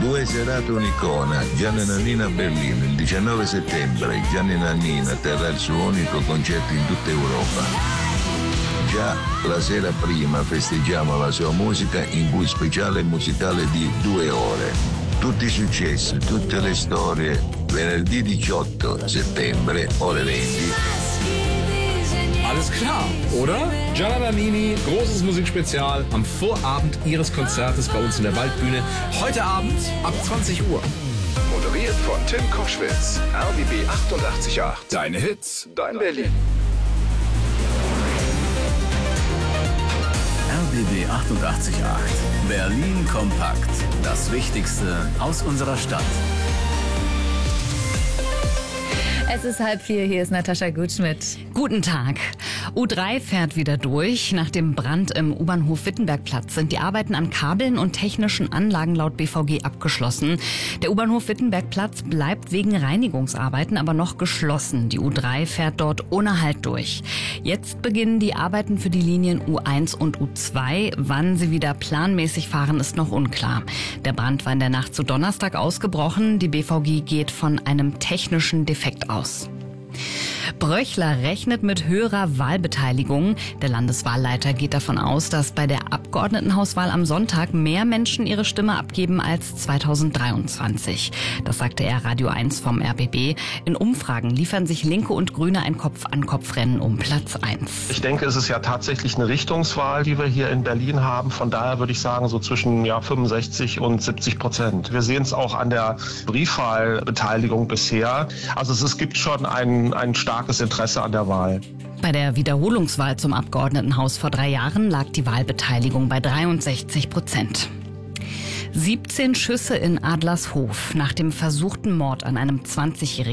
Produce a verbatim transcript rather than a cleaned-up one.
Due serate un'icona, Gianni Nannini a Berlino, il diciannove settembre Gianni Nannini terrà il suo unico concerto in tutta Europa. Già la sera prima festeggiamo la sua musica in cui speciale musicale di due ore. Tutti i successi, tutte le storie, venerdì diciotto settembre, ore venti. Alles klar, oder? Gianni Nannini, großes Musikspezial am Vorabend ihres Konzertes bei uns in der Waldbühne. Heute Abend ab zwanzig Uhr. Moderiert von Tim Koschwitz. R B B achtundachtzig Komma acht. Deine Hits, Dein Berlin. R B B achtundachtzig Komma acht. Berlin kompakt. Das Wichtigste aus unserer Stadt. Es ist halb vier, hier ist Natascha Gutschmidt. Guten Tag. U drei fährt wieder durch. Nach dem Brand im U-Bahnhof Wittenbergplatz sind die Arbeiten an Kabeln und technischen Anlagen laut B V G abgeschlossen. Der U-Bahnhof Wittenbergplatz bleibt wegen Reinigungsarbeiten aber noch geschlossen. Die U drei fährt dort ohne Halt durch. Jetzt beginnen die Arbeiten für die Linien U eins und U zwei. Wann sie wieder planmäßig fahren, ist noch unklar. Der Brand war in der Nacht zu Donnerstag ausgebrochen. Die B V G geht von einem technischen Defekt aus. Bröchler rechnet mit höherer Wahlbeteiligung. Der Landeswahlleiter geht davon aus, dass bei der Abgeordnetenhauswahl am Sonntag mehr Menschen ihre Stimme abgeben als zweitausenddreiundzwanzig. Das sagte er Radio eins vom R B B. In Umfragen liefern sich Linke und Grüne ein Kopf-an-Kopf-Rennen um Platz eins. Ich denke, es ist ja tatsächlich eine Richtungswahl, die wir hier in Berlin haben. Von daher würde ich sagen, so zwischen ja, fünfundsechzig und siebzig Prozent. Wir sehen es auch an der Briefwahlbeteiligung bisher. Also es, es gibt schon ein, ein starkes Interesse an der Wahl. Bei der Wiederholungswahl zum Abgeordnetenhaus vor drei Jahren lag die Wahlbeteiligung bei dreiundsechzig Prozent. siebzehn Schüsse in Adlershof nach dem versuchten Mord an einem zwanzigjährigen